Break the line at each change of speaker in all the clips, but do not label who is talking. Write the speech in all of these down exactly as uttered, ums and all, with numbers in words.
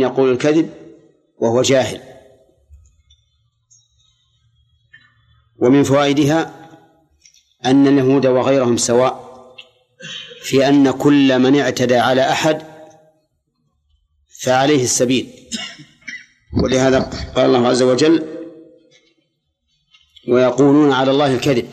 يقول الكذب وهو جاهل. ومن فوائدها أن اليهود وغيرهم سواء في أن كل من اعتدى على أحد فعليه السبيل، ولهذا قال الله عز وجل: ويقولون على الله الكذب،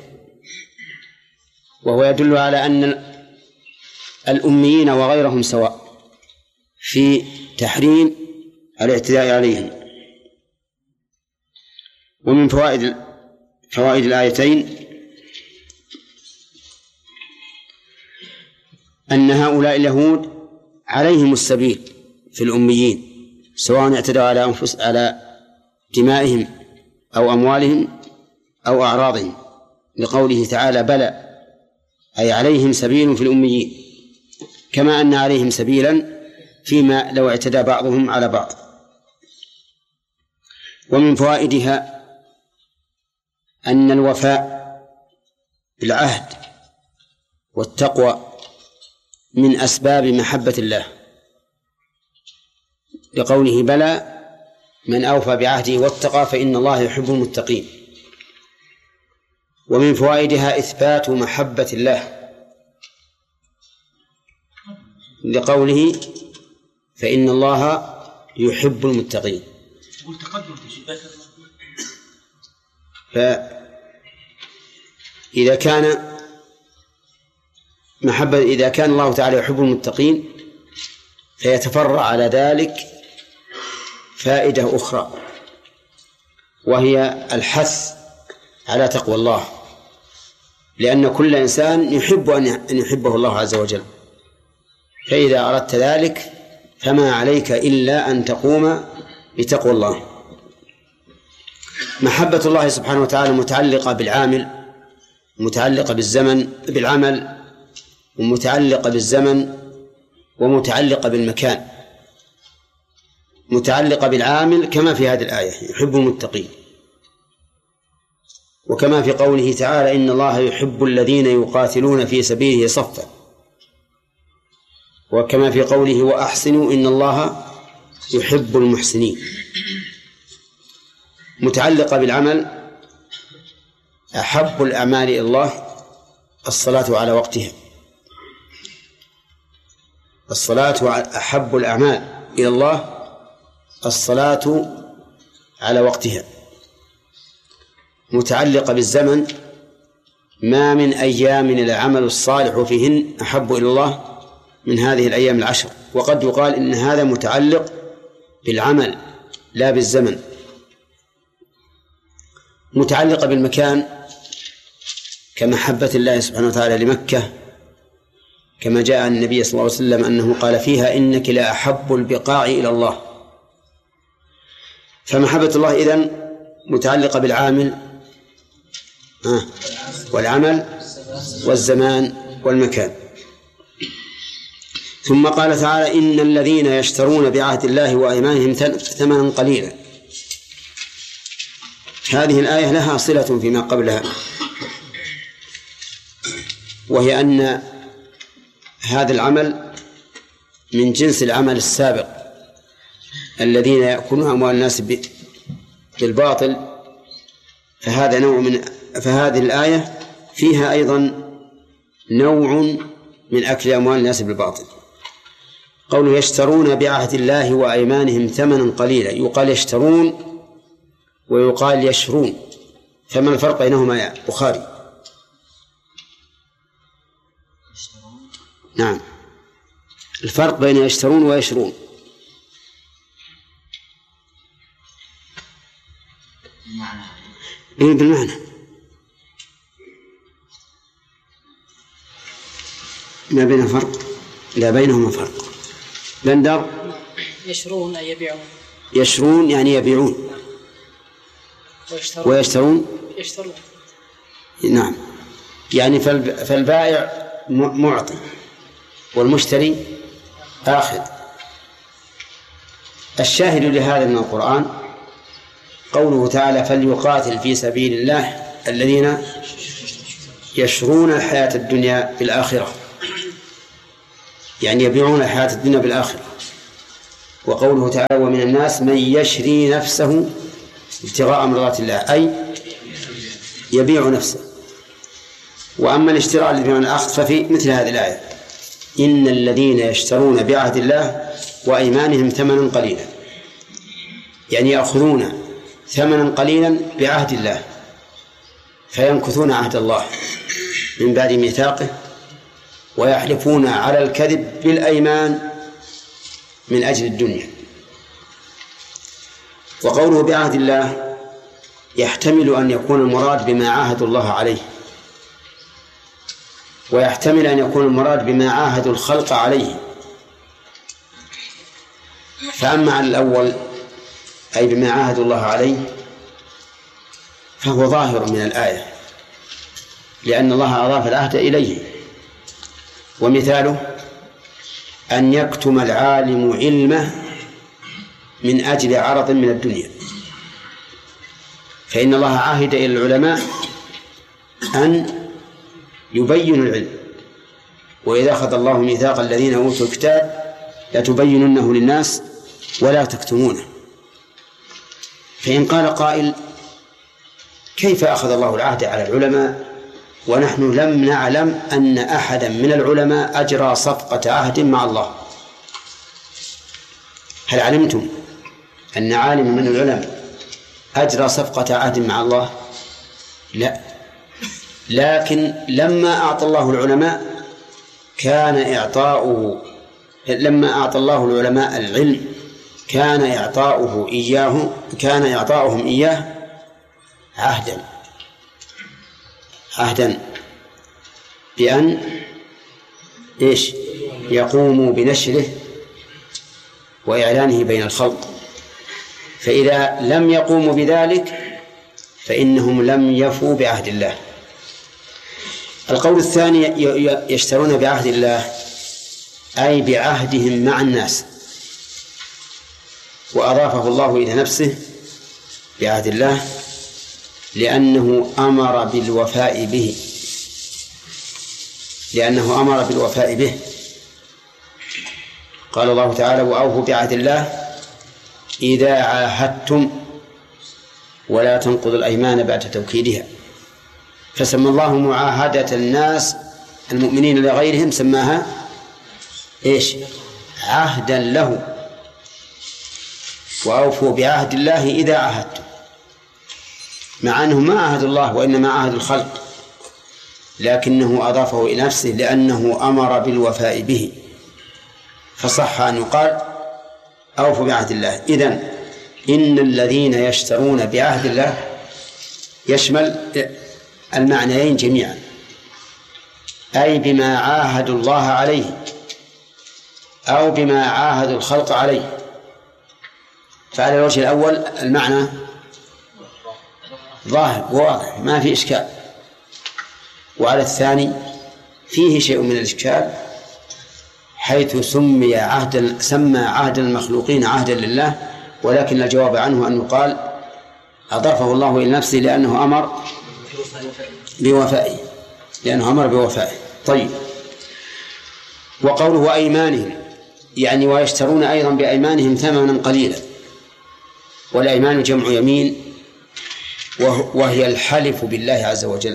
وهو يدل على أن الأميين وغيرهم سواء في تحريم الاعتداء عليهم. ومن فوائد فوائد الآيتين أن هؤلاء اليهود عليهم السبيل في الأميين، سواء اعتدوا على أنفس على دمائهم أو أموالهم أو أعراضهم، لقوله تعالى: بلى، أي عليهم سبيل في الأميين، كما أن عليهم سبيلا فيما لو اعتدى بعضهم على بعض. ومن فوائدها أن الوفاء بالعهد والتقوى من أسباب محبة الله، لقوله: بلى، من أوفى بعهده واتقى فإن الله يحب المتقين. ومن فوائدها إثبات محبة الله، لقوله: فإن الله يحب المتقين. فإذا كان محبة إذا كان الله تعالى يحب المتقين فيتفرع على ذلك فائدة أخرى، وهي الحث على تقوى الله، لأن كل إنسان يحب أن يحبه الله عز وجل، فإذا أردت ذلك فما عليك إلا أن تقوم بتقوى الله. محبة الله سبحانه وتعالى متعلقة بالعامل، متعلقة بالزمن بالعمل، ومتعلقة بالزمن، ومتعلقة بالمكان. متعلقة بالعامل كما في هذه الآية: يحب المتقين، وكما في قوله تعالى: إن الله يحب الذين يقاتلون في سبيله صفا، وكما في قوله: وأحسنوا إن الله يحب المحسنين. متعلقة بالعمل: أحب الأعمال إلى الله الصلاة على وقتها، الصلاة أحب الأعمال إلى الله الصلاة على وقتها. متعلقة بالزمن: ما من أيام العمل الصالح فيهن أحب إلى الله من هذه الأيام العشر. وقد يقال إن هذا متعلق بالعمل لا بالزمن. متعلقة بالمكان كمحبة الله سبحانه وتعالى لمكة، كما جاء عن النبي صلى الله عليه وسلم أنه قال فيها: إنك لا أحب البقاع إلى الله. فمحبة الله إذن متعلقة بالعامل والعمل والزمان والمكان. ثم قال تعالى: إن الذين يشترون بعهد الله وأيمانهم ثمنا قليلا. هذه الآية لها صلة فيما قبلها، وهي أن هذا العمل من جنس العمل السابق الذين يأكلون أموال الناس بالباطل، فهذا نوع من فهذه الآية فيها أيضا نوع من أكل أموال الناس بالباطل. قوله: يشترون بعهد الله وأيمانهم ثمنا قليلا. يقال يشترون ويقال يشرون، فما الفرق بينهما يا بخاري؟ نعم، الفرق بين يشترون ويشرون. إيه بالمعنى؟ ما بين فرق؟ لا بينهما فرق. بندر:
يشرون أي يبيعون.
يشرون يعني يبيعون،
ويشترون
ويشترون
يشترون.
نعم، يعني فالبائع معطي والمشتري آخذ. الشاهد لهذا من القرآن قوله تعالى: فليقاتل في سبيل الله الذين يشرون الحياة الدنيا بالآخرة، يعني يبيعون الحياة الدنيا بالآخرة. وقوله تعالى ومن الناس من يشري نفسه ابتغاء مرضات الله، أي يبيع نفسه. وأما الاشتراء الذي بمعنى الأخذ ففي مثل هذه الآية إن الذين يشترون بعهد الله وأيمانهم ثمنا قليلا، يعني يأخذون ثمنا قليلا بعهد الله فينكثون عهد الله من بعد ميثاقه ويحلفون على الكذب بالأيمان من أجل الدنيا. وقوله بعهد الله يحتمل أن يكون المراد بما عاهدوا الله عليه، ويحتمل أن يكون المراد بما عاهدوا الخلق عليه. فأما على الأول أي بما عاهدوا الله عليه فهو ظاهر من الآية، لأن الله أضاف العهد إليه. ومثاله أن يكتم العالم علمه من أجل عرض من الدنيا، فإن الله عاهد إلى العلماء أن يبينوا العلم، وإذا أخذ الله ميثاق الذين أوتوا الكتاب لتبيننه للناس ولا تكتمونه. فإن قال قائل كيف أخذ الله العهد على العلماء ونحن لم نعلم أن أحدا من العلماء أجرى صفقة عهد مع الله؟ هل علمتم أن عالم من العلماء أجرى صفقة عهد مع الله؟ لا، لكن لما أعطى الله العلماء كان إعطاؤه لما أعطى الله العلماء العلم كان إعطاؤه إياه كان إعطاؤهم إياه عهدا عهدا بأن إيش يقوموا بنشره وإعلانه بين الخلق، فإذا لم يقوموا بذلك فإنهم لم يفوا بعهد الله. القول الثاني يشترون بعهد الله أي بعهدهم مع الناس، وأضافه الله إلى نفسه بعهد الله لأنه أمر بالوفاء به لأنه أمر بالوفاء به قال الله تعالى وأوفوا بعهد الله إذا عاهدتم ولا تنقضوا الأيمان بعد توكيدها. فسمى الله معاهدة الناس المؤمنين لغيرهم سماها إيش؟ عهدا له. وأوفوا بعهد الله إذا عاهدتم، مع أنه ما عاهد الله وإنما عاهد الخلق، لكنه أضافه إلى نفسه لأنه أمر بالوفاء به، فصح أن يقال أوفوا بعهد الله. إذن إن الذين يشترون بعهد الله يشمل المعنيين جميعا، أي بما عاهدوا الله عليه أو بما عاهدوا الخلق عليه. فعلى الوجه الأول المعنى ظاهر وواضح ما في إشكال، وعلى الثاني فيه شيء من الإشكال حيث سمي عهدا سمى عهد المخلوقين عهدا لله، ولكن الجواب عنه أن يقال أضافه الله إلى نفسه لأنه أمر بوفائه لأنه أمر بوفائه. طيب، وقوله أيمانهم يعني ويشترون أيضا بأيمانهم ثمنا قليلا، والأيمان جمع يمين وهي الحلف بالله عز وجل،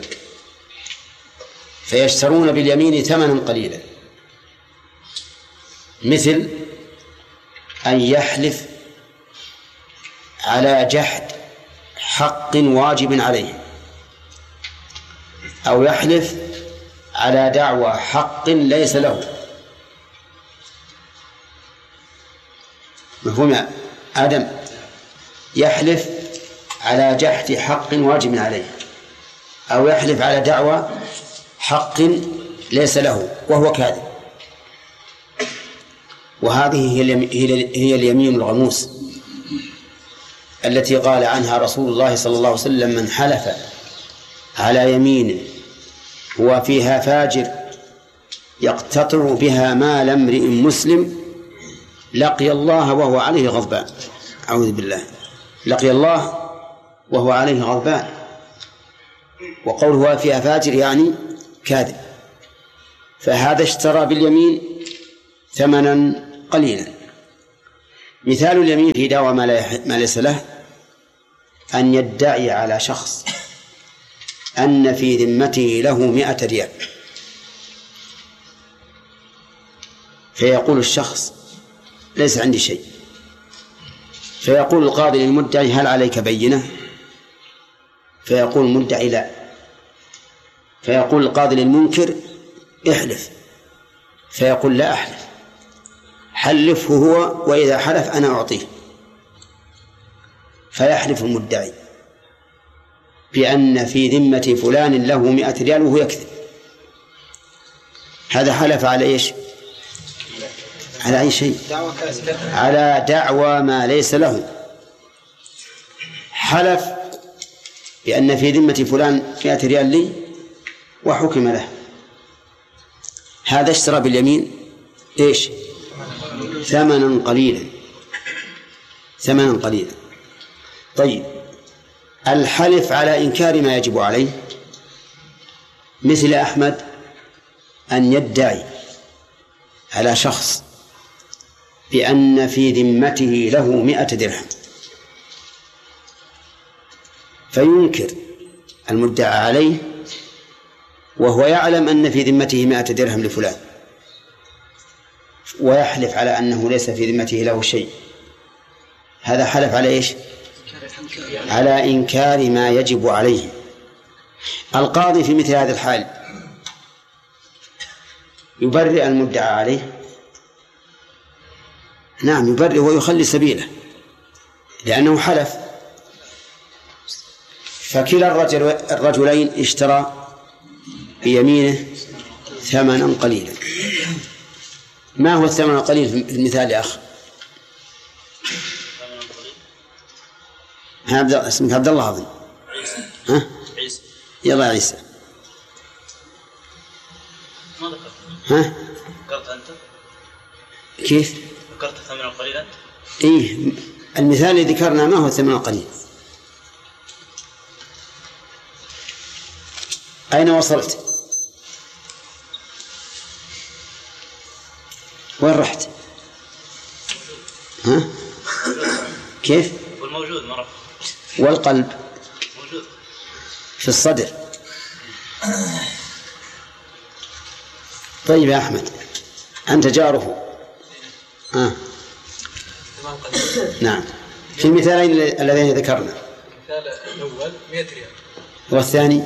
فيشترون باليمين ثمنا قليلا، مثل أن يحلف على جحد حق واجب عليه، أو يحلف على دعوى حق ليس له. مفهوم يا آدم؟ يحلف على جحد حق واجب عليه، أو يحلف على دعوى حق ليس له وهو كاذب، وهذه هي اليمين الغموس التي قال عنها رسول الله صلى الله عليه وسلم من حلف على يمين هو فيها فاجر يقتطع بها مال امرئ مسلم لقي الله وهو عليه غضبان. أعوذ بالله، لقي الله وهو عليه غضبان. وقوله فيها فاجر يعني كاذب، فهذا اشترى باليمين ثمنا قليلا. مثال اليمين في دعوى ما, لا ما ليس له أن يدعي على شخص أن في ذمته له مئة ريال، فيقول الشخص ليس عندي شيء، فيقول القاضي للمدعي هل عليك بينة؟ فيقول المدعي لا، فيقول القاضي للمنكر احلف، فيقول لا أحلف، حلفه هو وإذا حلف أنا أعطيه، فيحلف المدعي بأن في ذمة فلان له مئة ريال وهو يكذب. هذا حلف على إيش؟ على أي شيء؟ على دعوى ما ليس له. حلف بأن في ذمة فلان مئة ريال لي وحكم له، هذا اشترى باليمين إيش؟ ثمنا قليلا، ثمنا قليلا. طيب الحلف على إنكار ما يجب عليه مثل أحمد أن يدعي على شخص بأن في ذمته له مئة درهم، فينكر المدعى عليه وهو يعلم أن في ذمته مئة درهم لفلان، ويحلف على أنه ليس في ذمته له شيء. هذا حلف على إيش؟ على إنكار ما يجب عليه. القاضي في مثل هذا الحال يبرئ المدعى عليه؟ نعم يبرئ ويخلي سبيله لأنه حلف. فكلا الرجل الرجلين اشترى بيمينه ثمنا قليلا. ما هو الثمن القليل في المثال يا أخ؟ هذا اسمك عبد الله أظن. ها؟ عيسى. يلا عيسى.
ما ذكرت.
ها؟
ذكرت أنت؟
كيف؟
ذكرت ثمنا قليلا؟
إيه المثال اللي ذكرنا ما هو الثمن القليل؟ أين وصلت؟ وين رحت؟ ها؟ كيف؟
والموجود مرة.
والقلب
موجود
في الصدر. طيب يا أحمد أنت جاره. آه. نعم في المثالين اللذين ذكرنا.
المثال الأول مئة ريال
والثاني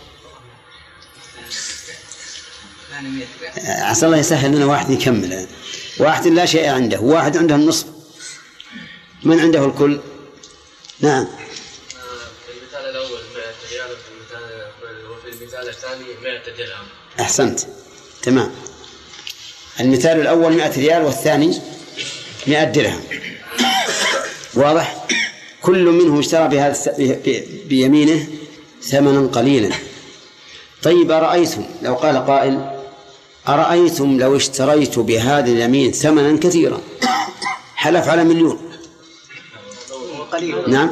عسى الله يسهل لنا واحد يكمل. واحد لا شيء عنده وواحد عنده النصف، من عنده الكل؟ نعم.
في المثال الأول مئة ريال وفي المثال وفي المثال الثاني مئة درهم.
أحسنت تمام. المثال الأول مئة ريال والثاني مئة درهم. واضح؟ كل منهم اشترى بهذا بيمينه ثمنا قليلا. طيب أرأيتم لو قال قائل أرأيتم لو اشتريت بهذا اليمين ثمنا كثيرا، حلف على مليون. نعم.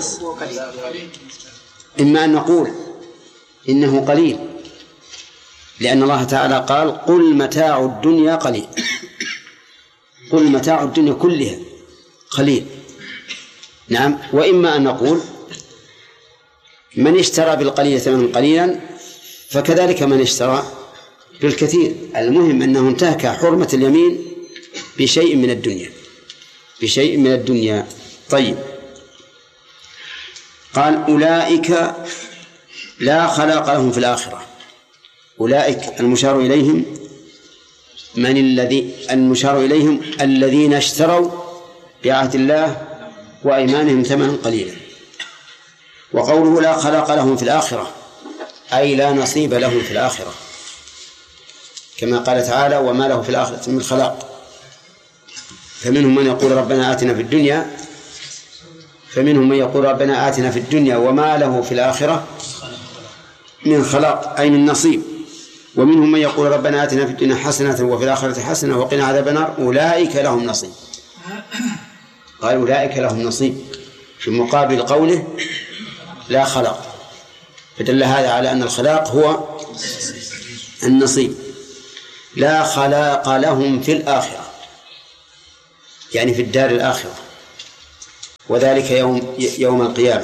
إما أن نقول إنه قليل لأن الله تعالى قال قل متاع الدنيا قليل، قل متاع الدنيا كلها قليل. نعم. وإما أن نقول من اشترى بالقليل ثمنا قليلا فكذلك من اشترى بالكثير، المهم أنه انتهك حرمة اليمين بشيء من الدنيا، بشيء من الدنيا. طيب قال أولئك لا خلاق لهم في الآخرة. أولئك المشار إليهم من الذي المشار إليهم الذين اشتروا بعهد الله وأيمانهم ثمنا قليلا. وقوله لا خلاق لهم في الآخرة أي لا نصيب لهم في الآخرة، كما قال تعالى وما له في الآخرة من خلاق. فمنهم من يقول ربنا آتنا في الدنيا فمنهم من يقول ربنا آتنا في الدنيا وما له في الآخرة من خلاق أي من نصيب. ومنهم من يقول ربنا آتنا في الدنيا حسنة وفي الآخرة حسنة وقنا عذاب النار أولئك لهم نصيب. قال أولئك لهم نصيب في مقابل قوله لا خلاق، فدل هذا على أن الخلاق هو النصيب. لا خلاق لهم في الآخرة يعني في الدار الآخرة، وذلك يوم يوم القيامة.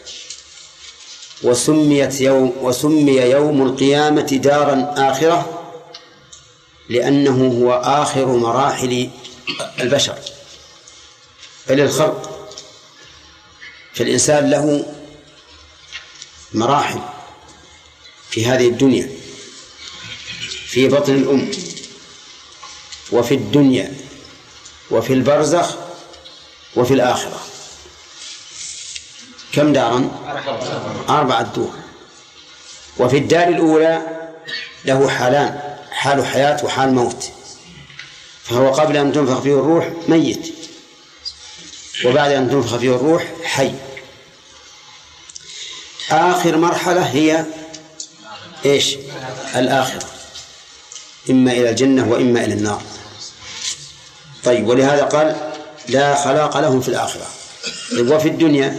وسميت يوم وسمي يوم القيامة دارا آخرة لأنه هو آخر مراحل البشر بل الخلق. فالإنسان له مراحل في هذه الدنيا، في بطن الأم وفي الدنيا وفي البرزخ وفي الآخرة. كم دارا؟ أربعة دور. وفي الدار الأولى له حالان، حال حياة وحال موت، فهو قبل أن تنفخ فيه الروح ميت، وبعد أن تنفخ فيه الروح حي. آخر مرحلة هي إيش؟ الآخرة، إما إلى الجنة وإما إلى النار. طيب، ولهذا قال لا خلاق لهم في الآخرة. طيب، وفي الدنيا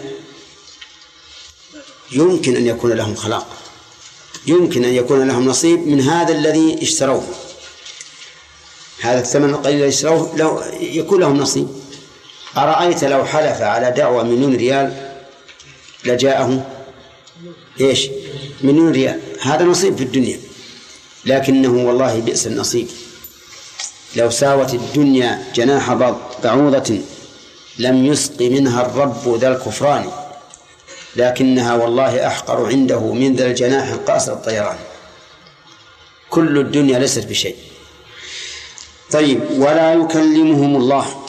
يمكن أن يكون لهم خلاق، يمكن أن يكون لهم نصيب من هذا الذي اشتروه، هذا الثمن القليل الذي اشتروه لو يكون لهم نصيب. أرأيت لو حلف على دعوة مليون ريال لجاءه إيش؟ مليون ريال، هذا نصيب في الدنيا. لكنه والله بئس النصيب. لو ساوت الدنيا جناح بعوضة لم يسق منها الرب ذا الكفران، لكنها والله أحقر عنده من ذا الجناح القاصر الطيران. كل الدنيا ليست بشيء. طيب، ولا يكلمهم الله،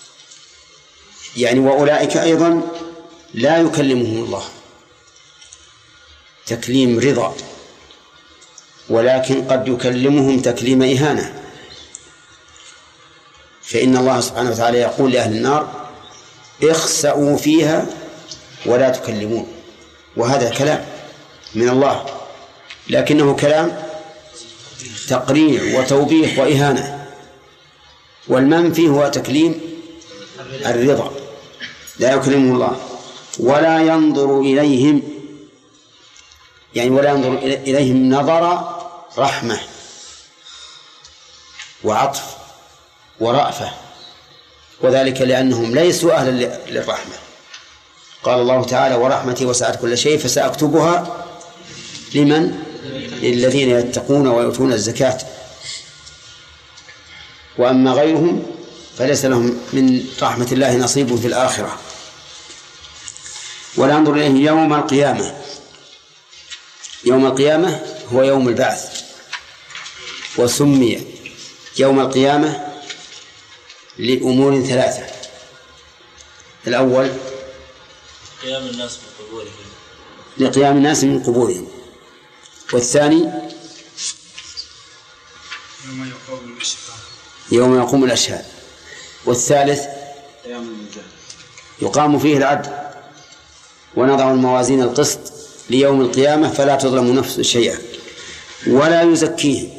يعني وأولئك أيضا لا يكلمهم الله تكليم رضا، ولكن قد يكلمهم تكليم إهانة. فإن الله سبحانه وتعالى يقول لأهل النار اخسأوا فيها ولا تكلمون، وهذا كلام من الله، لكنه كلام تقريع وتوبيخ وإهانة. والمنفي هو تكليم الرضا. لا يكلمهم الله ولا ينظر إليهم، يعني ولا ينظر إليهم نظر رحمة وعطف ورأفة، وذلك لأنهم ليسوا أهلا للرحمة. قال الله تعالى ورحمتي وسعت كل شيء فسأكتبها لمن؟ للذين يتقون ويؤتون الزكاة، وأما غيرهم فليس لهم من رحمة الله نصيب في الآخرة. ولا ينظر إليه يوم القيامة. يوم القيامة هو يوم البعث، وسمي يوم القيامة لأمور ثلاثة. الأول
قيام الناس من قبورهم،
لقيام الناس من قبورهم. والثاني
يوم يقوم الأشهاد،
يوم يقوم الأشهاد. والثالث يقام فيه العدل ونضع الموازين القسط ليوم القيامة فلا تظلم نفس شيئا ولا يزكيهم،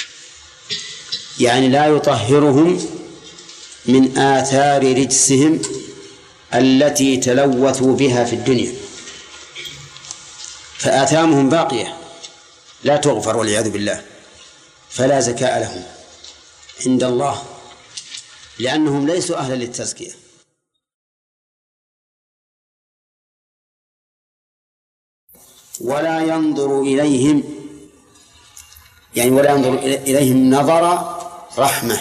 يعني لا يطهرهم من آثار رجسهم التي تلوثوا بها في الدنيا، فآثامهم باقية لا تغفر والعياذ بالله، فلا زكاء لهم عند الله لأنهم ليسوا أهلا للتزكية. ولا ينظر إليهم، يعني ولا ينظر إليهم نظر رحمة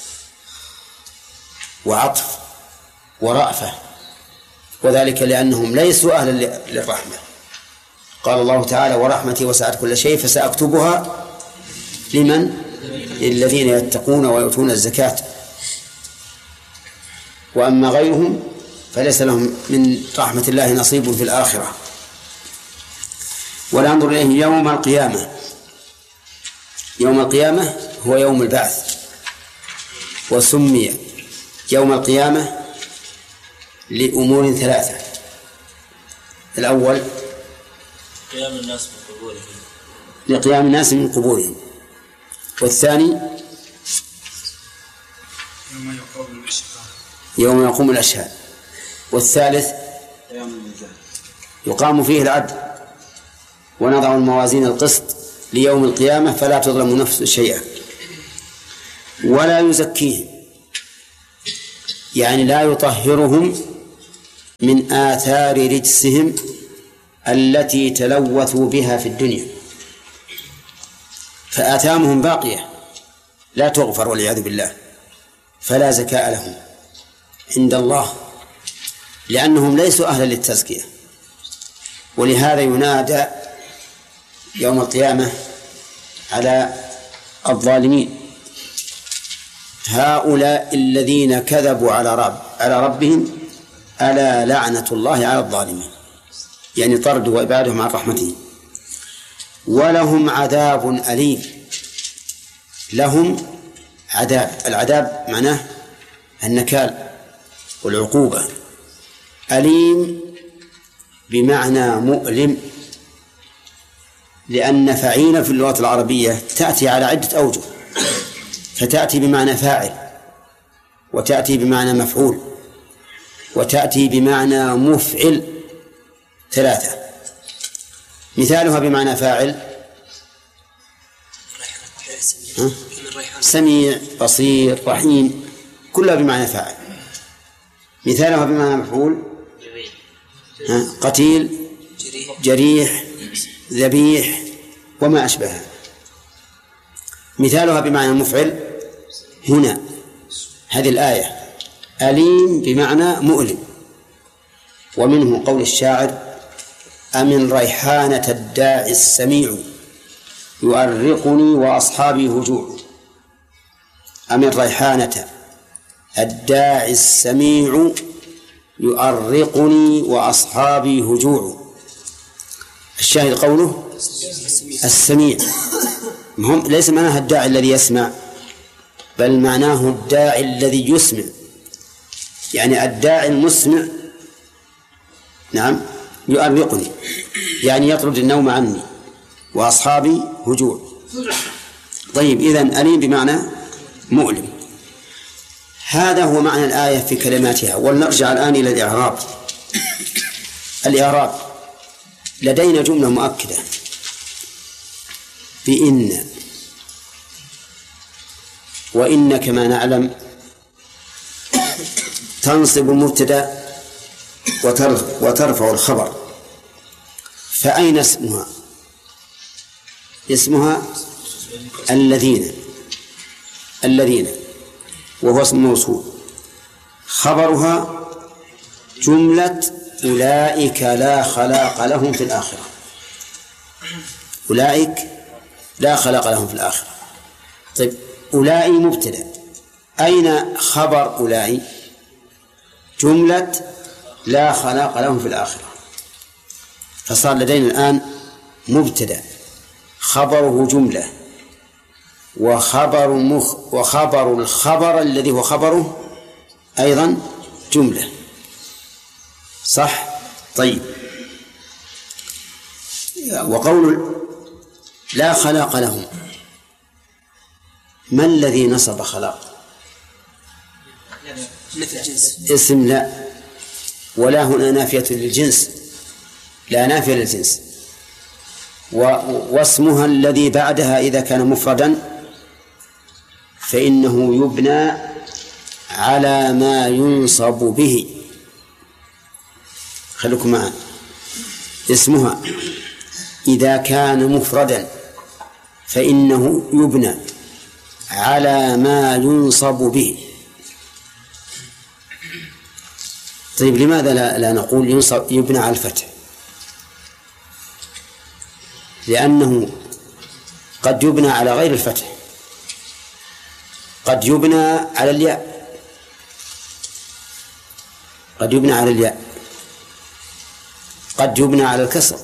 وعطف ورأفة، وذلك لأنهم ليسوا أهلا للرحمة. قال الله تعالى ورحمتي وسعت كل شيء فسأكتبها لمن؟ للذين يتقون ويؤتون الزكاة، وأما غيرهم فليس لهم من رحمة الله نصيب في الآخرة. ولا ينظر إليه يوم القيامة. يوم القيامة هو يوم البعث، وسمي يوم القيامة لأمور ثلاثة. الأول
قيام الناس من قبورهم،
لقيام الناس من قبورهم. والثاني
يوم يقوم الأشهاد،
يوم يقوم الأشهاد. والثالث يقام فيه العدل ونضع الموازين القسط ليوم القيامة فلا تظلم نفس شيئا ولا يزكيهم، يعني لا يطهرهم من آثار رجسهم التي تلوثوا بها في الدنيا، فآثامهم باقية لا تغفر والعياذ بالله، فلا زكاء لهم عند الله لأنهم ليسوا أهلا للتزكية. ولهذا ينادى يوم القيامة على الظالمين: هؤلاء الذين كذبوا على رب على ربهم ألا لعنة الله على الظالمين، يعني طرد وإبعادهم عن رحمته. ولهم عذاب أليم. لهم عذاب، العذاب معناه النكال والعقوبة. أليم بمعنى مؤلم، لأن فعيل في اللغة العربية تأتي على عدة أوجه، فتأتي بمعنى فاعل، وتأتي بمعنى مفعول، وتأتي بمعنى مفعل، ثلاثة. مثالها بمعنى فاعل: سميع، بصير، رحيم، كلها بمعنى فاعل. مثالها بمعنى مفعول: قتيل، جريح، ذبيح، وما أشبهها. مثالها بمعنى مفعل هنا هذه الآية: أليم بمعنى مؤلم. ومنه قول الشاعر: أمن ريحانة الداعي السميع يؤرقني وأصحابي هجوع. أمن ريحانة الداعي السميع يؤرقني وأصحابي هجوع. الشاهد قوله السميع، هم ليس معناها الداعي الذي يسمع، بل معناه الداعي الذي يسمع، يعني الداعي المسمع. نعم، يؤرقني يعني يطرد النوم عني، وأصحابي هجوع. طيب، إذن أليم بمعنى مؤلم. هذا هو معنى الآية في كلماتها. ولنرجع الآن إلى الإعراب. الإعراب: لدينا جملة مؤكدة بإن، وإن كما نعلم تنصب المبتدأ وترفع الخبر. فأين اسمها؟ اسمها الذين، الذين وهو اسم موصول. خبرها جملة أولئك لا خلاق لهم في الآخرة. أولئك لا خلاق لهم في الآخرة. طيب، أولئك مبتدأ، أين خبر أولئك؟ جملة لا خلاق لهم في الآخرة. فصار لدينا الآن مبتدأ خبره جملة، وخبر مخ وخبر الخبر الذي هو خبره أيضا جملة، صح؟ طيب، وقول لا خلاق لهم، ما الذي نصب خلاق؟ اسم لا، ولا هنا نافية للجنس، لا نافية للجنس. واسمها الذي بعدها إذا كان مفردا فإنه يبنى على ما ينصب به. خلوكم معنا. اسمها إذا كان مفردا فإنه يبنى على ما ينصب به. طيب، لماذا لا, لا نقول ينصب يبنى على الفتح؟ لأنه قد يبنى على غير الفتح، قد يبنى على الياء، قد يبنى على الياء، قد يبنى على الكسر.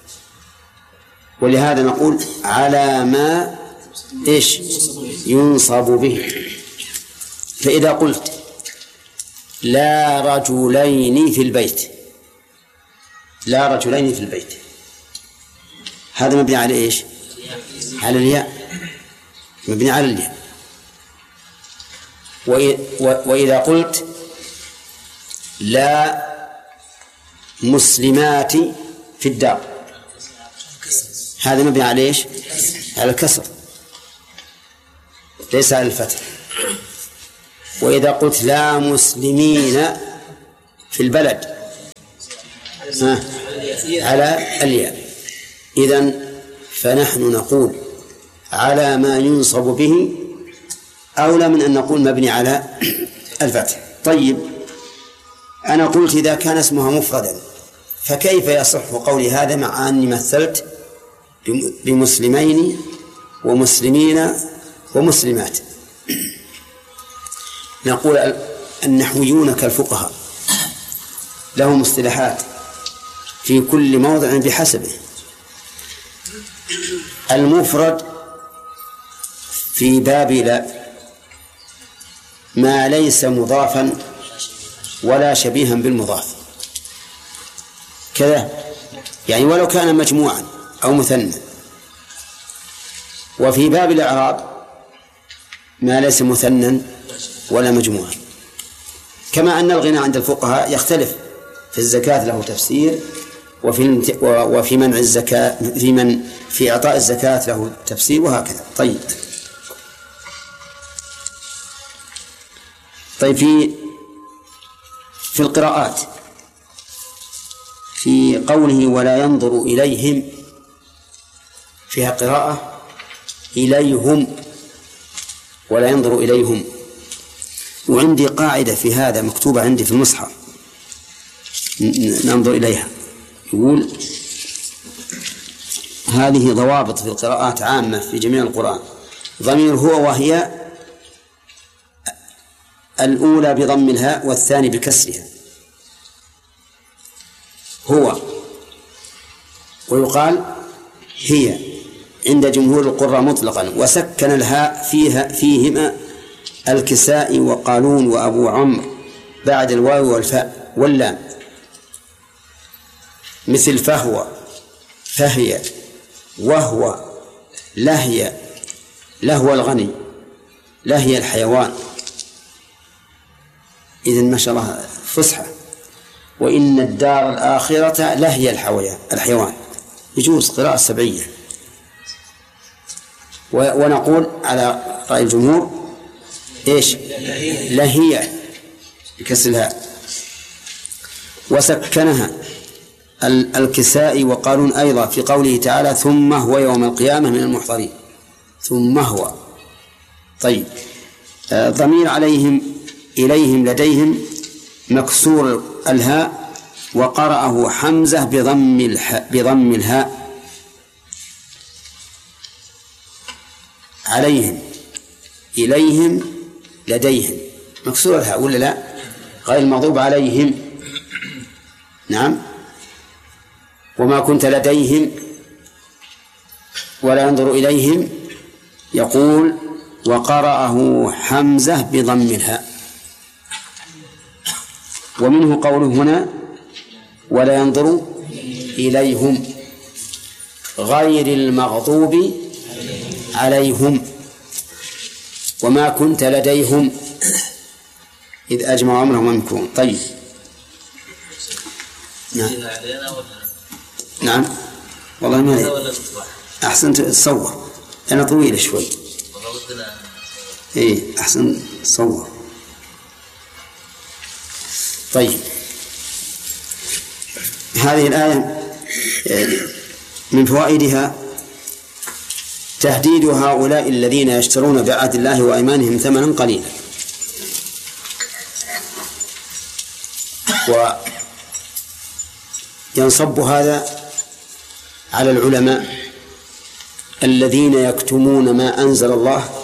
ولهذا نقول على ما إيش ينصب به. فإذا قلت لا رجلين في البيت، لا رجلين في البيت، هذا مبني على إيش؟ على الياء، مبني على الياء. وإذا قلت لا مسلمات في الدار، هذا مبني على إيش؟ على الكسر، ليس على الفتح. وإذا قلت لا مسلمين في البلد، ها على الياء. إذن فنحن نقول على ما ينصب به أولى من أن نقول مبني على الفتح. طيب أنا قلت إذا كان اسمها مفردا فكيف يصح قولي هذا مع أني مثلت بمسلمين ومسلمين ومسلمات؟ نقول النحويون كالفقهاء لهم اصطلاحات في كل موضع بحسبه. المفرد في باب لا ما ليس مضافا ولا شبيها بالمضاف كذا، يعني ولو كان مجموعا أو مثنى. وفي باب الإعراب ما ليس مثنى ولا مجموعا. كما أن الغنى عند الفقهاء يختلف، في الزكاة له تفسير، وفي وفي منع الزكاة في من في إعطاء الزكاة له تفسير، وهكذا. طيب طيب في في القراءات في قوله ولا ينظر إليهم فيها قراءة إليهم ولا ينظر إليهم. وعندي قاعدة في هذا مكتوبة عندي في المصحف ننظر إليها، يقول هذه ضوابط في القراءات عامة في جميع القرآن. ضمير هو وهي الأولى بضم الهاء والثاني بكسرها هو، ويقال هي عند جمهور القراء مطلقا، وسكن الهاء فيها فيهما الكسائي وقالون وأبو عمرو بعد الواو والفاء واللام، مثل فهو فهي وهو لهي لهو الغني لهي الحيوان. إذن ما شاء الله فصحى. وإن الدار الآخرة لهي الحيوان، يجوز قراءة سبعية. ونقول على رأي الجمهور إيش لهي بكسرها. وسكنها الكسائي وقالون أيضا في قوله تعالى ثم هو يوم القيامة من المحضرين، ثم هو. طيب ضمير عليهم إليهم لديهم مكسور الهاء، وقرأه حمزة بضم الهاء بضم الهاء عليهم إليهم لديهم مكسور الهاء ولا لا؟ غير المغضوب عليهم. نعم. وما كنت لديهم ولا ينظر إليهم يقول وقرأه حمزة بضم الهاء. ومنه قوله هنا ولا ينظر إليهم غير المغضوب عليهم، وما كنت لديهم إذ أجمعوا أمرهم ويمكرون. طيب نعم نعم والله ما أحسن تصور، أنا طويلة شوي. إيه أحسن تصور. طيب هذه الآية من فوائدها تهديد هؤلاء الذين يشترون بعهد الله وأيمانهم ثمنا قليلا. وينصب هذا على العلماء الذين يكتمون ما أنزل الله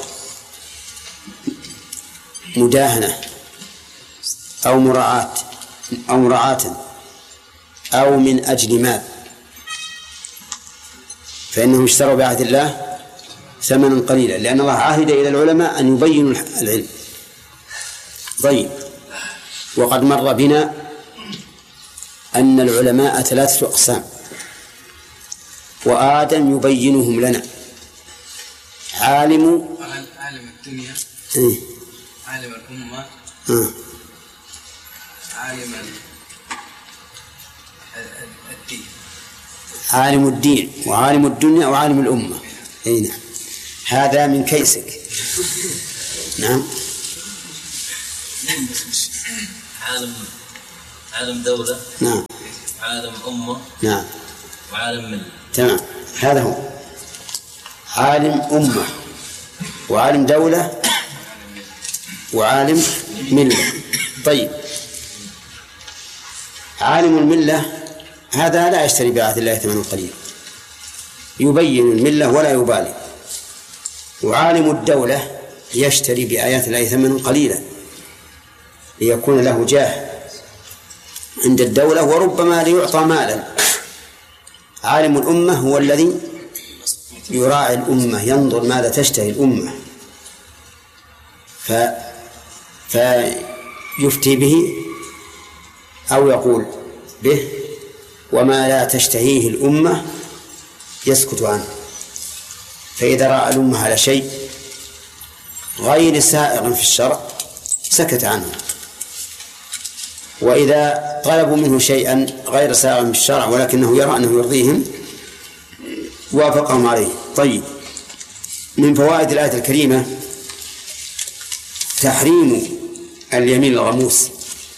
مداهنة أو مراعاة أو مراعاة أو من أجل مال، فإنهم اشتروا بعهد الله ثمنا قليلا، لأن الله عاهد إلى العلماء أن يبينوا العلم. طيب وقد مر بنا أن العلماء ثلاثة أقسام، وآدم يبينهم لنا. عالم
عالم الدنيا
إيه؟
عالم الأمة
آه.
عالم الدين
عالم الدين وعالم الدنيا وعالم الأمة. أي نعم، هذا من كيسك. نعم.
عالم عالم دولة.
نعم.
عالم أمة.
نعم.
وعالم ملة.
تمام، هذا هو عالم أمة وعالم دولة وعالم ملة. طيب، عالم الملة هذا لا يشتري بآيات الله ثمنا قليلا، يبين الملة ولا يبالي. وعالم الدولة يشتري بآيات الله ثمنا قليلا ليكون له جاه عند الدولة وربما ليعطى مالا. عالم الأمة هو الذي يراعي الأمة، ينظر ماذا تشتهي الأمة ف... فيفتي به أو يقول به، وما لا تشتهيه الأمة يسكت عنه. فإذا رأى الأمة على شيء غير سائغ في الشرع سكت عنه، وإذا طلبوا منه شيئا غير سائغ في الشرع ولكنه يرى أنه يرضيهم وافقهم عليه. طيب، من فوائد الآية الكريمة تحريم اليمين الغموس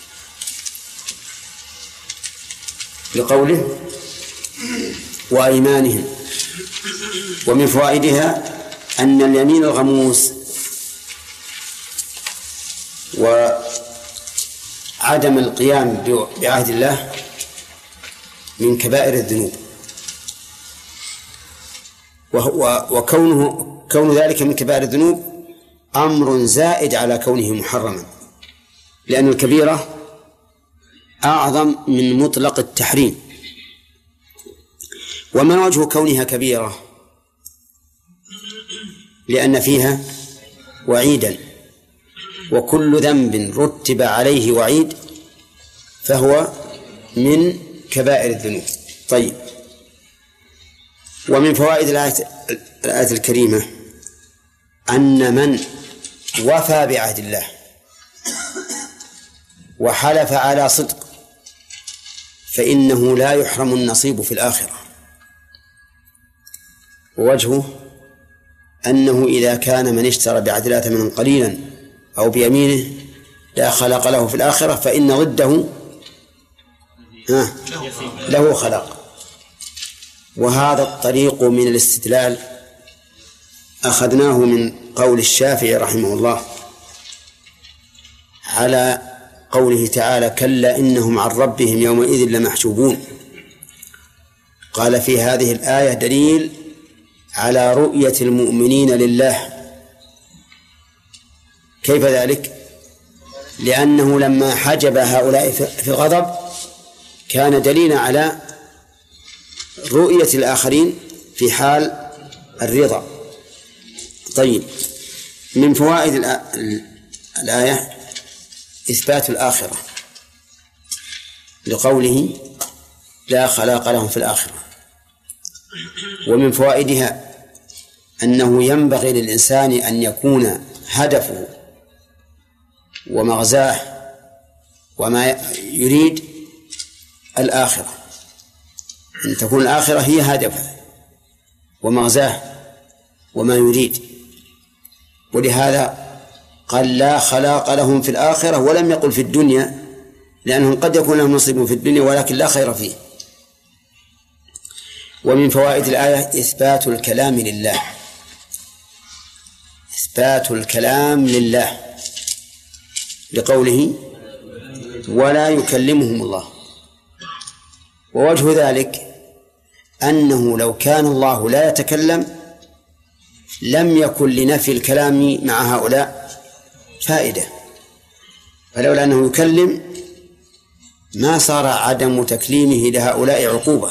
لقوله وأيمانهم. ومن فوائدها أن اليمين الغموس وعدم القيام بعهد الله من كبائر الذنوب، وكونه كون ذلك من كبائر الذنوب أمر زائد على كونه محرما، لأن الكبيرة أعظم من مطلق التحريم. وما وجه كونها كبيرة؟ لأن فيها وعيدا، وكل ذنب رتب عليه وعيد فهو من كبائر الذنوب. طيب، ومن فوائد الآية, الآية الكريمة أن من وفى بعهد الله وحلف على صدق فإنه لا يحرم النصيب في الآخرة. ووجهه أنه إذا كان من اشترى بعهد الله ثمنا قليلا أو بيمينه لا خلق له في الآخرة فإن ضده له خلق. وهذا الطريق من الاستدلال أخذناه من قول الشافعي رحمه الله على قوله تعالى كلا إنهم عن ربهم يومئذ لمحجوبون. قال في هذه الآية دليل على رؤية المؤمنين لله. كيف ذلك؟ لأنه لما حجب هؤلاء في الغضب كان دليلا على رؤية الآخرين في حال الرضا. طيب، من فوائد الآية إثبات الآخرة لقوله لا خلاق لهم في الآخرة. ومن فوائدها أنه ينبغي للإنسان أن يكون هدفه ومغزاه وما يريد الآخرة، أن تكون الآخرة هي هدفه ومغزاه وما يريد. ولهذا قال لا خلاق لهم في الآخرة ولم يقل في الدنيا، لأنهم قد يكون لهم نصيب في الدنيا ولكن لا خير فيه. ومن فوائد الآية إثبات الكلام لله، إثبات الكلام لله لقوله ولا يكلمهم الله. ووجه ذلك أنه لو كان الله لا يتكلم لم يكن لنفي الكلام مع هؤلاء فائدة، فلولا أنه يكلم ما صار عدم تكليمه لهؤلاء عقوبة.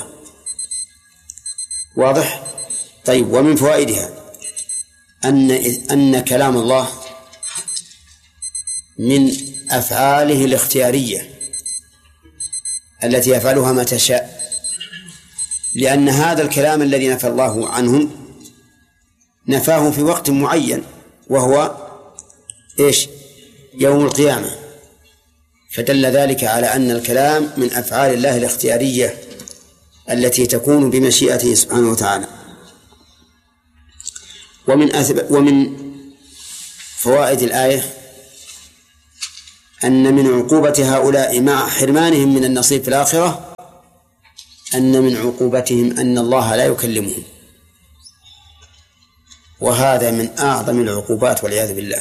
واضح؟ طيب، ومن فوائدها أن أن كلام الله من أفعاله الاختيارية التي يفعلها ما تشاء، لأن هذا الكلام الذي نفى الله عنهم نفاه في وقت معين وهو إيش؟ يوم القيامة، فدل ذلك على أن الكلام من أفعال الله الاختيارية التي تكون بمشيئته سبحانه وتعالى. ومن أثب... ومن فوائد الآية أن من عقوبة هؤلاء مع حرمانهم من النصيب في الآخرة أن من عقوبتهم أن الله لا يكلمهم، وهذا من أعظم العقوبات والعياذ بالله.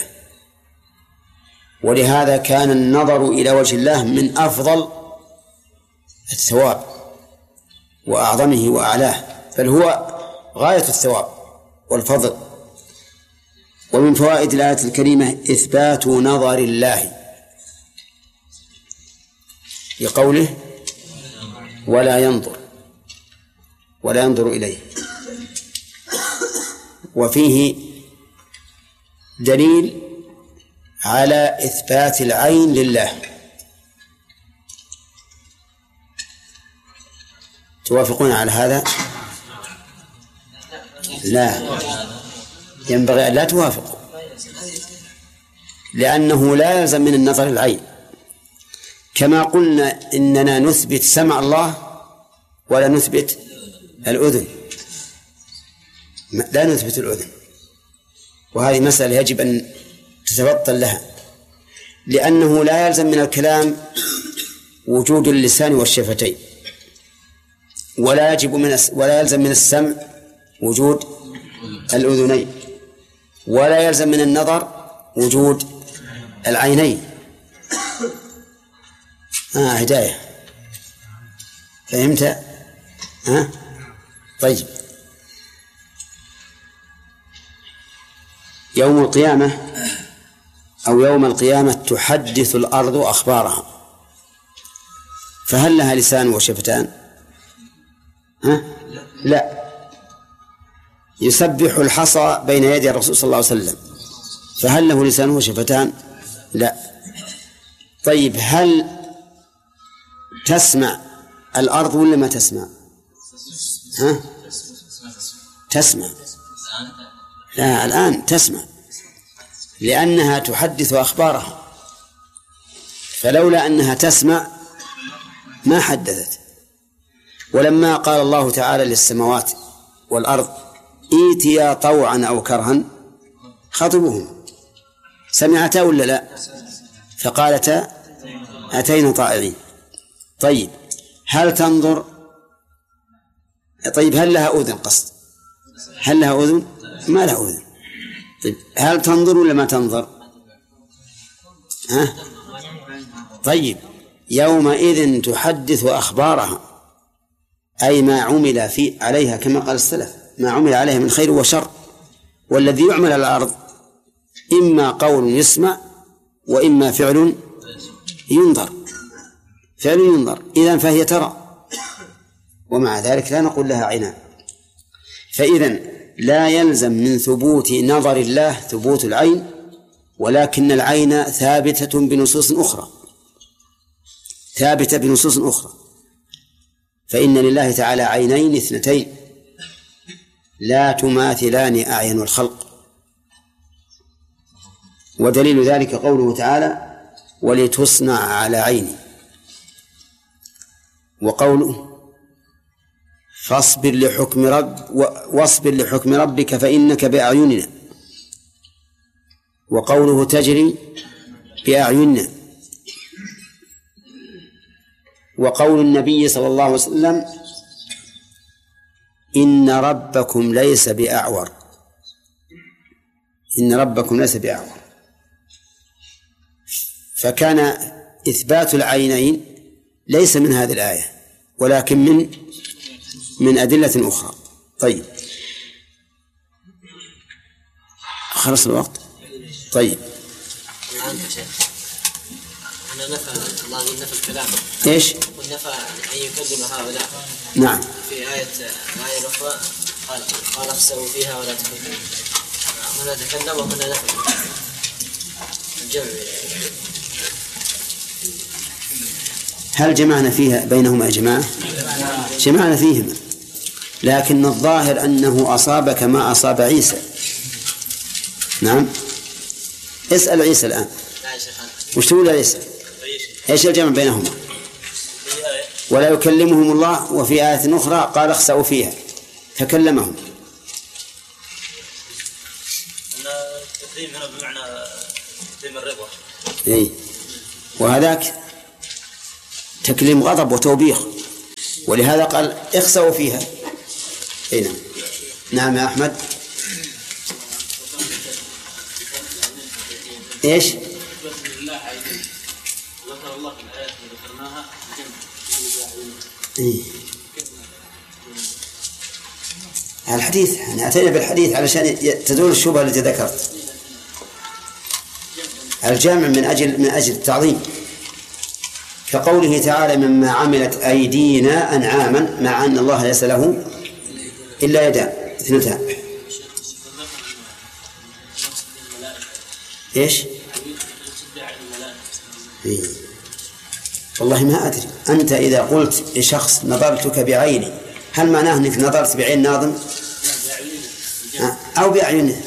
ولهذا كان النظر إلى وجه الله من أفضل الثواب وأعظمه وأعلاه، بل هو غاية الثواب والفضل. ومن فوائد الآية الكريمة إثبات نظر الله لقوله ولا ينظر ولا ينظر إليه، وفيه دليل على إثبات العين لله. توافقون على هذا؟ لا، ينبغي أن لا توافقوا، لأنه لا يلزم من النظر العين، كما قلنا إننا نثبت سمع الله ولا نثبت الأذن، لا نثبت الأذن، وهذه مسألة يجب أن تتبطل لها، لأنه لا يلزم من الكلام وجود اللسان والشفتين، ولا يجب من ولا يلزم من السمع وجود الأذنين، ولا يلزم من النظر وجود العينين. آه هداية، فهمت؟ ها؟ طيب. يوم القيامة أو يوم القيامة تحدث الأرض أخبارها، فهل لها لسان وشفتان؟ ها؟ لا. يسبح الحصى بين يدي الرسول صلى الله عليه وسلم، فهل له لسان وشفتان؟ لا. طيب، هل تسمع الأرض ولا ما تسمع؟ ها؟ تسمع. لا، الآن تسمع، لأنها تحدث أخبارها، فلولا أنها تسمع ما حدثت. ولما قال الله تعالى للسماوات والأرض ائتيا طوعا أو كرها خطبهم، سمعتا ولا لا؟ فقالتا أتينا طائعين. طيب، هل تنظر؟ طيب، هل لها أذن؟ قصد هل لها أذن؟ ما لها أذن. طيب، هل تنظر ولا ما تنظر؟ ها؟ طيب، يومئذ تحدث أخبارها، أي ما عمل في عليها، كما قال السلف ما عمل عليها من خير وشر. والذي يعمل على الأرض إما قول يسمع وإما فعل ينظر، فعل ينظر، إذن فهي ترى، ومع ذلك لا نقول لها عينان. فإذن لا يلزم من ثبوت نظر الله ثبوت العين، ولكن العين ثابتة بنصوص أخرى ثابتة بنصوص أخرى فإن لله تعالى عينين اثنتين لا تماثلان أعين الخلق. ودليل ذلك قوله تعالى ولتصنع على عيني، وقوله فاصبر لحكم رب واصبر لحكم ربك فإنك بأعيننا، وقوله تجري بأعيننا، وقول النبي صلى الله عليه وسلم إن ربكم ليس بأعور إن ربكم ليس بأعور. فكان إثبات العينين ليس من هذه الآية، ولكن من من أدلة أخرى. طيب، خلص الوقت. طيب،
الآن يا شيخ أنا نفى الله نفى الكلام
إيش؟
ونفى أن يكلم هؤلاء.
نعم.
في آية الآية الأخرى قال قال اخسروا فيها ولا تكلموا، هنا تكلم وهنا نفى الجمع.
هل جمعنا فيها بينهما يا جماعة؟ جمعنا فيهما، لكن الظاهر أنه أصاب كما أصاب عيسى. نعم، اسأل عيسى الآن وش تقول عيسى؟ إيش الجمع بينهما؟ ولا يكلمهم الله، وفي آية أخرى قال اخسأوا فيها فكلمهم.
التكريم هنا بمعنى تكريم الرضا.
إيه، وهذاك تكليم غضب وتوبيخ. ولهذا قال اخسأوا فيها. اي نعم. نعم يا أحمد. ايش؟
ذكر الله في الآيات اللي ذكرناها
إيه؟ الحديث أنا أتينا بالحديث علشان تزول الشبهة التي ذكرت. الجامع من أجل من أجل التعظيم، كقوله تعالى مما عملت أيدينا أنعاما، مع أن الله ليس له إلا يدان اثنتان. إيش؟ إيه؟ والله ما أدري. أنت إذا قلت لشخص نظرتك بعيني، هل معناه أنك نظرت بعين ناظم أو بأعينه؟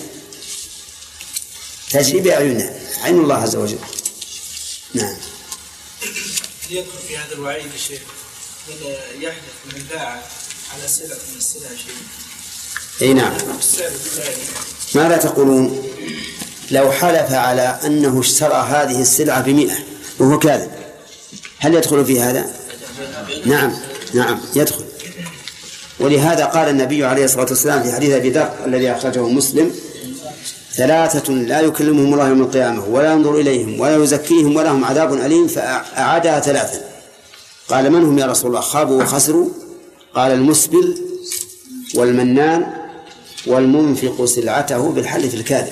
تجري بأعينه، عين الله عز وجل. نعم.
يدخل في هذا الوعيد الشيخ يحدث من باع على سلعة من السلع شيء.
اي نعم. ماذا تقولون لو حلف على أنه اشترى هذه السلعة بمئة وهو كاذب، هل يدخل في هذا؟ نعم نعم يدخل. ولهذا قال النبي عليه الصلاة والسلام في حديث أبي ذر الذي أخرجه مسلم: ثلاثة لا يكلمهم الله يوم القيامة ولا ينظر إليهم ولا يزكيهم ولهم عذاب أليم، فأعادها ثلاثا. قال: من هم يا رسول الله؟ خابوا وخسروا. قال: المسبل والمنان والمنفق سلعته بالحلف الكاذب.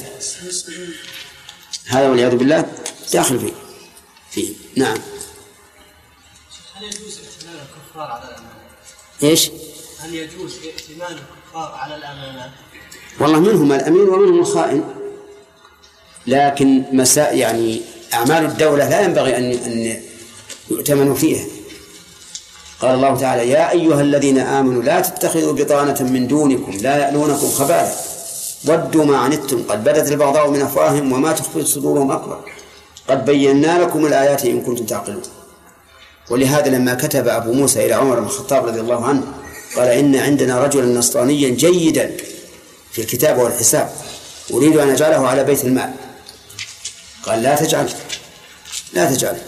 هذا والعياذ بالله داخل فيه فيه. نعم.
هل يجوز ائتمان الكفار على الأمانات؟
إيش؟
هل يجوز ائتمان الكفار على الأمانات؟
والله منهم الأمين ومنهم الخائن، لكن مساء يعني أعمال الدولة لا ينبغي أن أن يؤتمنوا فيها. قال الله تعالى: يا أيها الذين آمنوا لا تتخذوا بطانة من دونكم لا يألونكم خبالا ودوا ما عنتم قد بدت البغضاء من أفواههم وما تخفي صدورهم أكبر قد بينا لكم الآيات إن كنتم تعقلون. ولهذا لما كتب أبو موسى إلى عمر بن الخطاب رضي الله عنه قال: إن عندنا رجلا نصرانيا جيدا في الكتاب والحساب أريد أن أجعله على بيت المال. قال: لا تجعل لا تجعل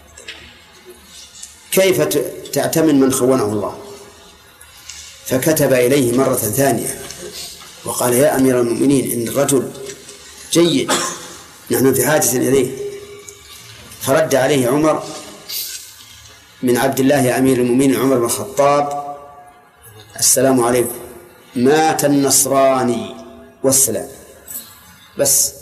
كيف تأتمن من خونه الله؟ فكتب إليه مرة ثانية وقال: يا أمير المؤمنين إن الرجل جيد نحن في حاجة إليه. فرد عليه عمر من عبد الله يا أمير المؤمنين عمر بن الخطاب: السلام عليكم، مات النصراني والسلام. بس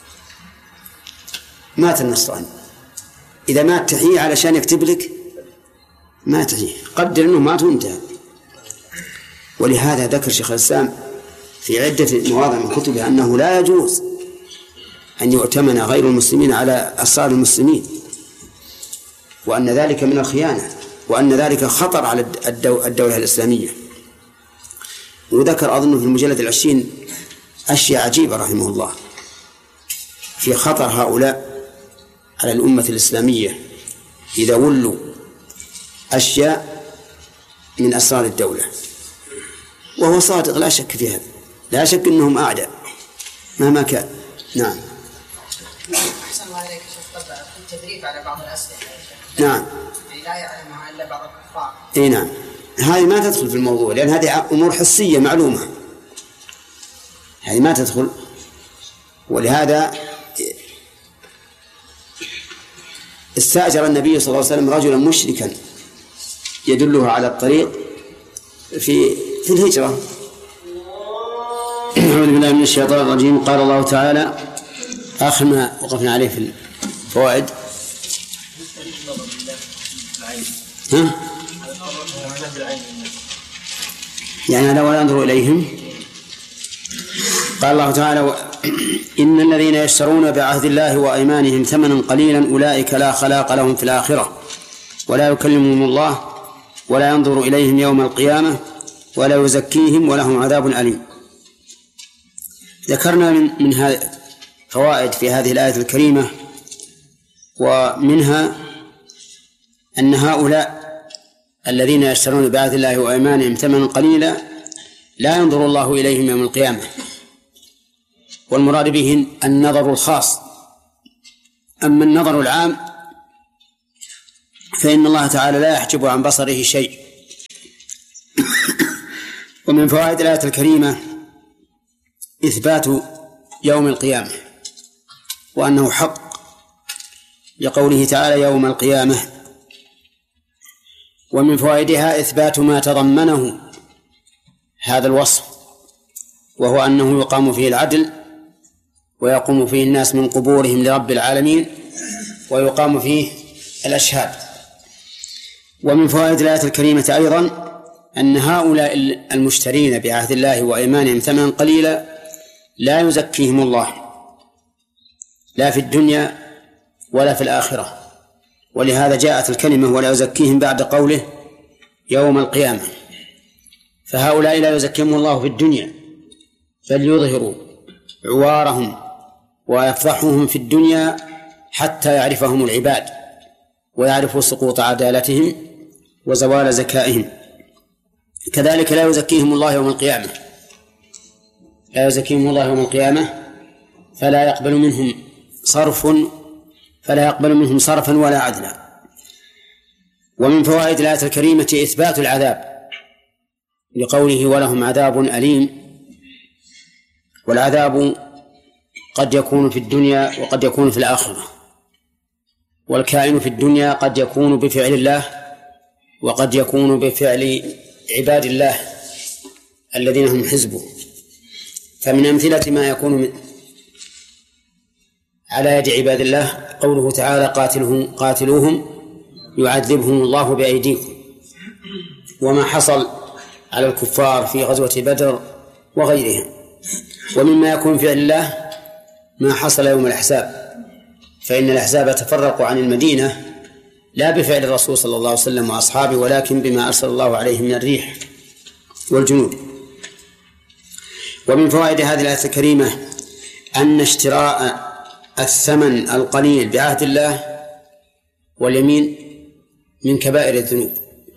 مات النصراني، إذا مات تحيي علشان يكتب لك ما تحيي، قدر أنه مات وانتهى. ولهذا ذكر شيخ الإسلام في عدة مواضع من كتبه أنه لا يجوز أن يؤتمن غير المسلمين على أسرار المسلمين، وأن ذلك من الخيانة، وأن ذلك خطر على الدولة الإسلامية. وذكر أظن في المجلد العشرين أشياء عجيبة رحمه الله في خطر هؤلاء على الأمة الإسلامية إذا ولوا أشياء من أسرار الدولة، وهو صادق لا شك في هذا، لا شك أنهم أعداء مهما كان. نعم.
أحسن الله عليك شيخ. طبعا في التدريب على بعض الأسلحة
نعم
يعني لا يعلمها إلا بعض الكفار.
إيه نعم، هذه ما تدخل في الموضوع لأن هذه أمور حسية معلومة، هذه ما تدخل. ولهذا استأجر النبي صلى الله عليه وسلم رجلا مشركا يدله على الطريق في في الهجرة. أعوذ بالله من الشيطان الرجيم. قال الله تعالى آخر ما وقفنا عليه في الفوائد. ها؟ يعني هذا ولا ينظر إليهم. قال الله تعالى: إن الذين يشترون بعهد الله وأيمانهم ثمنا قليلا أولئك لا خلاق لهم في الآخرة ولا يكلمهم الله ولا ينظر إليهم يوم القيامة ولا يزكيهم ولهم عذاب أليم. ذكرنا من, من هذه فوائد في هذه الآية الكريمة، ومنها أن هؤلاء الذين يشترون بعهد الله وأيمانهم ثمنا قليلا لا ينظر الله إليهم يوم القيامة، والمراد به النظر الخاص. أما النظر العام فإن الله تعالى لا يحجب عن بصره شيء ومن فوائد الآية الكريمة إثبات يوم القيامة وأنه حق لقوله تعالى يوم القيامة. ومن فوائدها إثبات ما تضمنه هذا الوصف، وهو أنه يقام فيه العدل ويقوم فيه الناس من قبورهم لرب العالمين ويقام فيه الأشهاد. ومن فوائد الآية الكريمة أيضا أن هؤلاء المشترين بعهد الله وأيمانهم ثمنا قليلا لا يزكيهم الله لا في الدنيا ولا في الآخرة، ولهذا جاءت الكلمة ولا يزكيهم بعد قوله يوم القيامة. فهؤلاء لا يزكيهم الله في الدنيا فليظهروا عوارهم ويفضحوهم في الدنيا حتى يعرفهم العباد ويعرفوا سقوط عدالتهم وزوال زكائهم. كذلك لا يزكيهم الله يوم القيامة لا يزكيهم الله يوم القيامة فلا يقبل منهم صرف فلا يقبل منهم صرفا ولا عدلا. ومن فوائد الآية الكريمة إثبات العذاب لقوله ولهم عذاب أليم. والعذاب قد يكون في الدنيا وقد يكون في الآخرة، والكائن في الدنيا قد يكون بفعل الله وقد يكون بفعل عباد الله الذين هم حزبه. فمن أمثلة ما يكون من على يد عباد الله قوله تعالى قاتلهم قاتلوهم يعذبهم الله بأيديكم، وما حصل على الكفار في غزوة بدر وغيرها. ومما يكون فعل الله ما حصل يوم الأحزاب، فإن الأحزاب تفرقوا عن المدينة لا بفعل الرسول صلى الله عليه وسلم وأصحابه ولكن بما أرسل الله عليه من الريح والجنود. ومن فوائد هذه الآية الكريمة أن اشتراء الثمن القليل بعهد الله واليمين من كبائر الذنوب،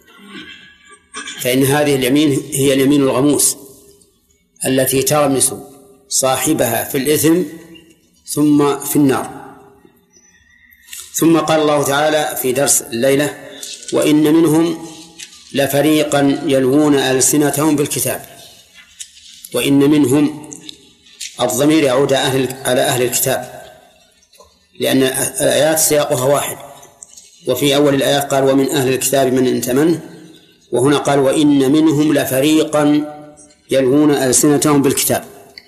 فإن هذه اليمين هي اليمين الغموس التي ترمس صاحبها في الإثم ثم في النار. ثم قال الله تعالى في درس الليلة وإن منهم لفريقا يلوون ألسنتهم بالكتاب. وإن منهم الضمير يعود على أهل الكتاب لأن الآيات سياقها واحد، وفي أول الآيات قال ومن أهل الكتاب من أنت منه، وهنا قال وإن منهم لفريقا يلوون ألسنتهم بالكتاب.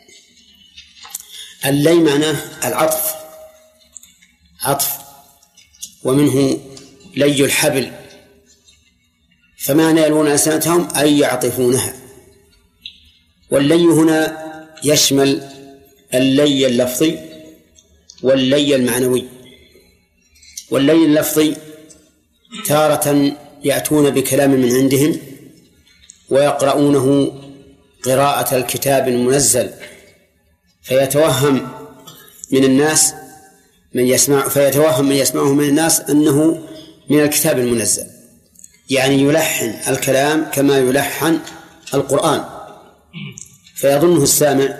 اللي معناه العطف عطف، ومنه لي الحبل، فمعنى يلوون ألسنتهم أي يعطفونها. واللي هنا يشمل اللي اللفظي واللي المعنوي. واللي اللفظي تارة يأتون بكلام من عندهم ويقرؤونه قراءة الكتاب المنزل فيتوهم من الناس من يسمع فيتوهم من يسمعه من الناس أنه من الكتاب المنزل، يعني يلحن الكلام كما يلحن القرآن، فيظنه السامع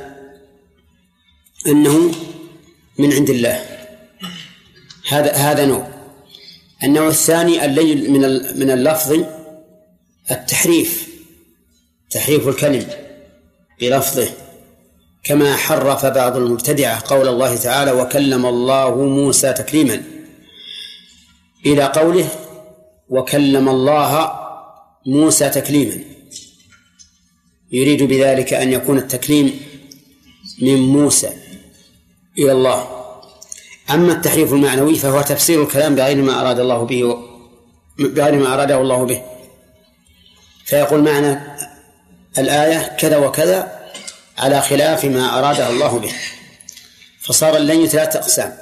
أنه من عند الله. هذا هذا نوع. النوع الثاني اللي من من اللفظ التحريف، تحريف الكلم بلفظه، كما حرف بعض المبتدعة قول الله تعالى وكلم الله موسى تكليما إلى قوله وكلم الله موسى تكليما، يريد بذلك أن يكون التكليم من موسى إلى الله. أما التحريف المعنوي فهو تفسير الكلام بغير ما أراد الله به و... بغير ما أراده الله به، فيقول معنى الآية كذا وكذا على خلاف ما أراده الله به، فصار اللين ثلاثة أقسام: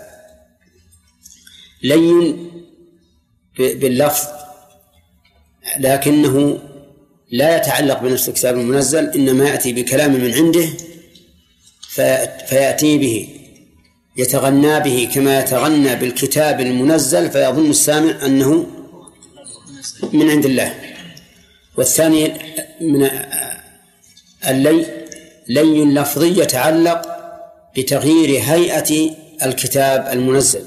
لين باللفظ لكنه لا يتعلق بنفس الكتاب المنزل، إنما يأتي بكلام من عنده فيأتي به يتغنى به كما يتغنى بالكتاب المنزل فيظن السامع أنه من عند الله. والثاني من اللي لي لفظي يتعلق بتغيير هيئة الكتاب المنزل،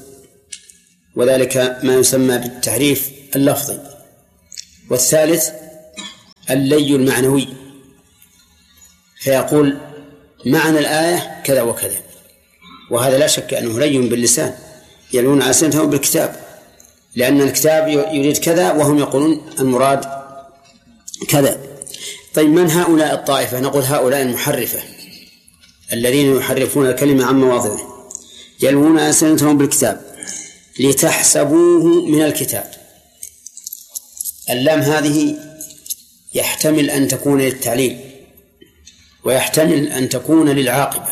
وذلك ما يسمى بالتحريف اللفظي. والثالث اللي المعنوي، فيقول معنى الآية كذا وكذا، وهذا لا شك أنه لي باللسان، يلون ألسنتهم بالكتاب، لأن الكتاب يريد كذا وهم يقولون المراد كذا. طيب من هؤلاء الطائفة؟ نقول هؤلاء المحرفة الذين يحرفون الكلمة عن مواضعه، يلون ألسنتهم بالكتاب لتحسبوه من الكتاب. اللام هذه يحتمل أن تكون للتعليل ويحتمل أن تكون للعاقبة،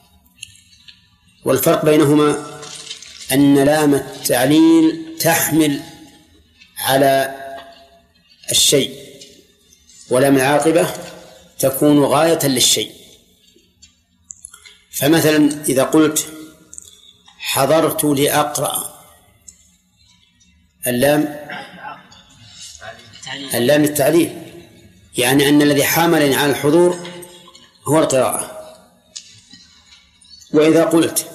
والفرق بينهما أن لام التعليل تحمل على الشيء، ولام العاقبة تكون غاية للشيء. فمثلا إذا قلت حضرت لأقرأ، اللام اللام التعليل، يعني أن الذي حاملني على الحضور هو القراءة. وإذا قلت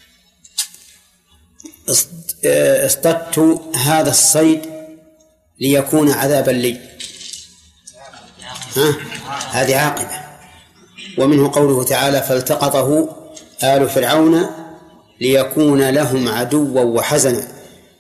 اصطدت هذا الصيد ليكون عذابا لي، ها؟ هذه عاقبة. ومنه قوله تعالى فالتقطه آل فرعون ليكون لهم عدوا وحزنا،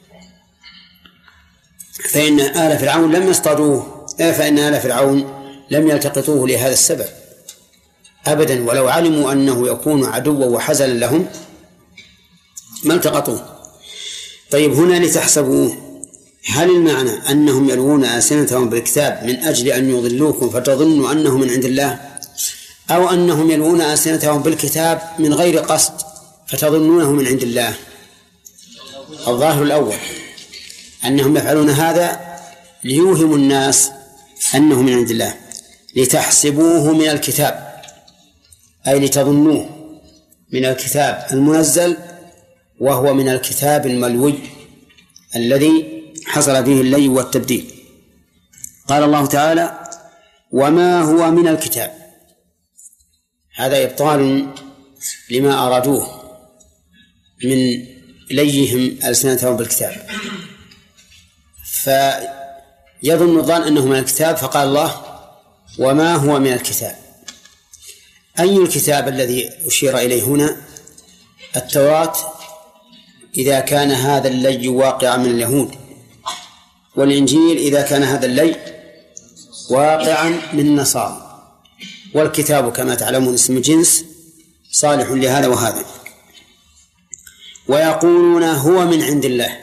فإن آل فرعون لم يصطادوه، فإن آل فرعون لم يلتقطوه لهذا السبب أبدا، ولو علموا أنه يكون عدوا وحزنا لهم ما التقطوه. طيب هنا لتحسبوه، هل المعنى أنهم يلوون ألسنتهم بالكتاب من أجل أن يضلوكم فتظنوا أنه من عند الله، أو أنهم يلوون ألسنتهم بالكتاب من غير قصد فتظنونه من عند الله؟ الظاهر الأول، أنهم يفعلون هذا ليوهموا الناس أنه من عند الله. لتحسبوه من الكتاب أي لتظنوه من الكتاب المنزل، وهو من الكتاب الملوي الذي حصل فيه اللي والتبديل. قال الله تعالى وما هو من الكتاب، هذا إبطال لما أرادوه من ليهم ألسنتهم بالكتاب، فيظن الظان أنه من الكتاب، فقال الله وما هو من الكتاب. أي الكتاب الذي أشير إليه هنا؟ التوراة إذا كان هذا اللي واقعا من اليهود، والإنجيل إذا كان هذا اللي واقعا من النصارى، والكتاب كما تعلمون اسم جنس صالح لهذا وهذا. ويقولون هو من عند الله،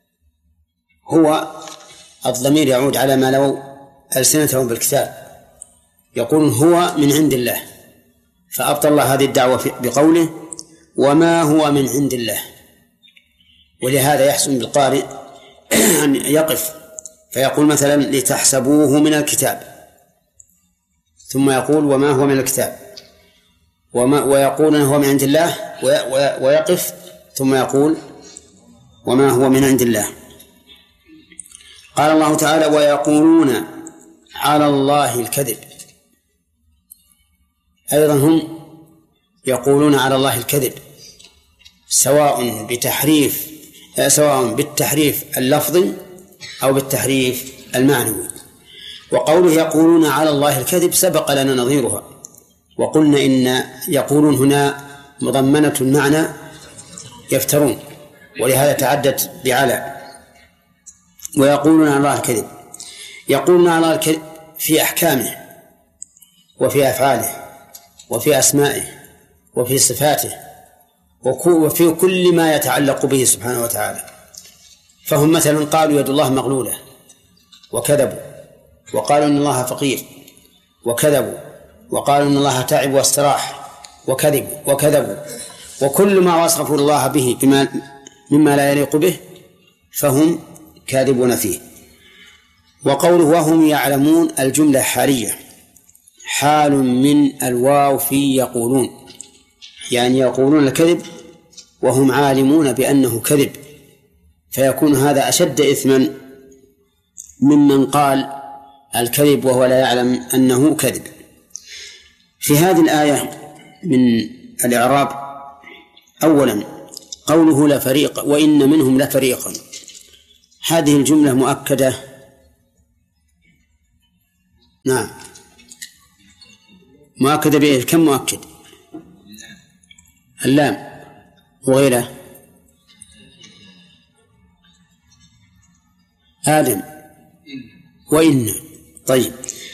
هو الضمير يعود على ما لو ألسنتهم بالكتاب، يقولون هو من عند الله، فأبطل الله هذه الدعوة بقوله وما هو من عند الله. ولهذا يحسن بالقارئ أن يقف فيقول مثلا لتحسبوه من الكتاب، ثم يقول وما هو من الكتاب، وما ويقول هو من عند الله، ويقف ثم يقول وما هو من عند الله. قال الله تعالى ويقولون على الله الكذب، أيضا هم يقولون على الله الكذب، سواء بتحريف سواء بالتحريف اللفظي أو بالتحريف المعنوي. وقوله يقولون على الله الكذب سبق لنا نظيرها، وقلنا إن يقولون هنا مضمنة المعنى يفترون، ولهذا تعدت بعلى. ويقولون على الله الكذب، يقولون على الله الكذب في أحكامه وفي أفعاله وفي أسمائه وفي صفاته وفي كل ما يتعلق به سبحانه وتعالى. فهم مثلا قالوا يد الله مغلولة وكذبوا، وقالوا إن الله فقير وكذبوا، وقالوا إن الله تعب واستراح وكذبوا وكذبوا، وكل ما وصفوا الله به بما مما لا يليق به فهم كاذبون فيه. وقوله وهم يعلمون الجملة حالية، حال من الواو في يقولون، يعني يقولون الكذب وهم عالمون بأنه كذب، فيكون هذا أشد إثما ممن قال الكذب وهو لا يعلم أنه كذب. في هذه الآية من الإعراب أولا قوله لفريق وإن منهم لفريقا، هذه الجملة مؤكدة نعم. مؤكد به كم مؤكد؟ اللام وغيره. آدم وإن. طيب